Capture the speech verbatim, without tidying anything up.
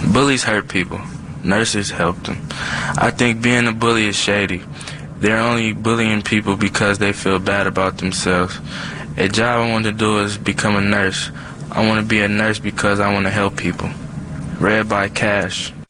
Bullies hurt people. Nurses help them. I think being a bully is shady. They're only bullying people because they feel bad about themselves. A job I want to do is become a nurse. I want to be a nurse because I want to help people. Read by Cash.